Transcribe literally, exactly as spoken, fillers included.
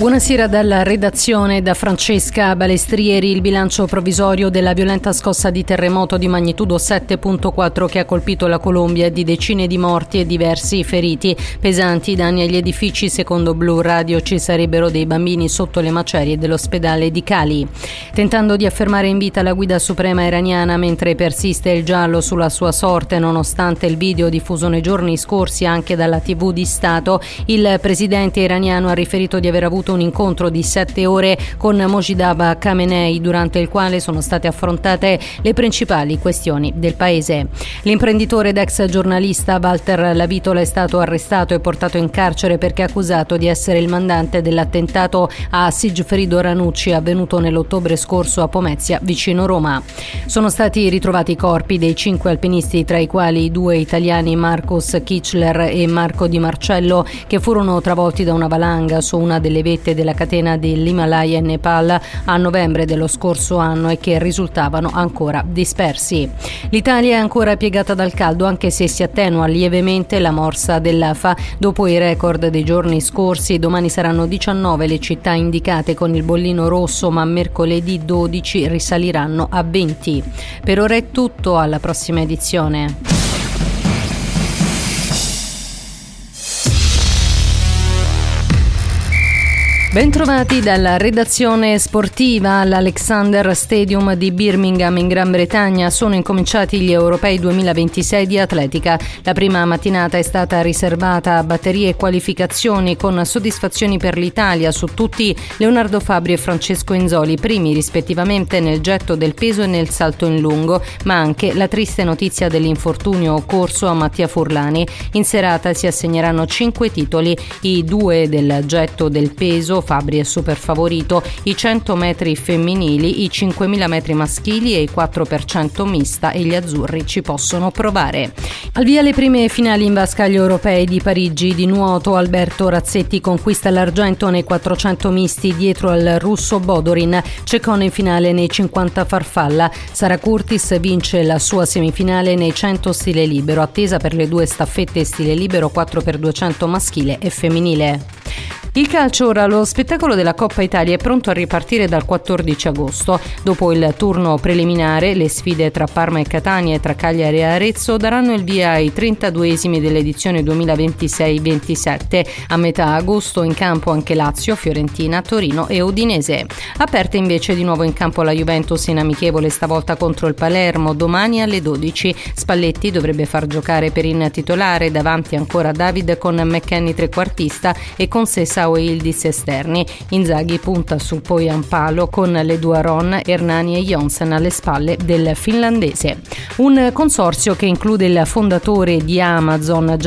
Buonasera dalla redazione, da Francesca Balestrieri. Il bilancio provvisorio della violenta scossa di terremoto di magnitudo sette virgola quattro che ha colpito la Colombia è di decine di morti e diversi feriti. Pesanti danni agli edifici, secondo Blu Radio ci sarebbero dei bambini sotto le macerie dell'ospedale di Cali. Tentando di affermare in vita la guida suprema iraniana mentre persiste il giallo sulla sua sorte, nonostante il video diffuso nei giorni scorsi anche dalla tivù di Stato, il presidente iraniano ha riferito di aver avuto un incontro di sette ore con Mojtaba Khamenei, durante il quale sono state affrontate le principali questioni del paese. L'imprenditore ed ex giornalista Walter Lavitola è stato arrestato e portato in carcere perché accusato di essere il mandante dell'attentato a Sigfrido Ranucci avvenuto nell'ottobre scorso a Pomezia, vicino Roma. Sono stati ritrovati i corpi dei cinque alpinisti, tra i quali i due italiani Marcus Kichler e Marco Di Marcello, che furono travolti da una valanga su una delle vette della catena dell'Himalaya in Nepal a novembre dello scorso anno e che risultavano ancora dispersi. L'Italia è ancora piegata dal caldo, anche se si attenua lievemente la morsa dell'A F A dopo i record dei giorni scorsi. Domani saranno diciannove le città indicate con il bollino rosso, ma mercoledì dodici risaliranno a venti. Per ora è tutto, alla prossima edizione. Bentrovati dalla redazione sportiva. All'Alexander Stadium di Birmingham in Gran Bretagna sono incominciati gli Europei duemilaventisei di atletica. La prima mattinata è stata riservata a batterie e qualificazioni, con soddisfazioni per l'Italia su tutti Leonardo Fabri e Francesco Inzoli, primi rispettivamente nel getto del peso e nel salto in lungo, ma anche la triste notizia dell'infortunio occorso a Mattia Furlani. In serata si assegneranno cinque titoli, i due del getto del peso, Fabri è super favorito, i cento metri femminili, i cinquemila metri maschili e i quattro per cento mista, e gli azzurri ci possono provare. Al via le prime finali in vasca agli Europei di Parigi. Di nuoto Alberto Razzetti conquista l'argento nei quattrocento misti dietro al russo Bodorin. Ceccone in finale nei cinquanta farfalla. Sara Curtis vince la sua semifinale nei cento stile libero, attesa per le due staffette stile libero quattro per duecento maschile e femminile. Il calcio ora. Lo spettacolo della Coppa Italia è pronto a ripartire dal quattordici agosto. Dopo il turno preliminare, le sfide tra Parma e Catania e tra Cagliari e Arezzo daranno il via ai trentaduesimi dell'edizione duemilaventisei ventisette. A metà agosto in campo anche Lazio, Fiorentina, Torino e Udinese. Aperte invece di nuovo in campo la Juventus in amichevole, stavolta contro il Palermo, domani alle dodici. Spalletti dovrebbe far giocare Perin titolare, davanti ancora David con McKennie trequartista e con Sessa e Yildiz esterni. Inzaghi punta su Poyampalo con le due Aron, Hernani e Jonsen alle spalle del finlandese. Un consorzio che include il fondatore di Amazon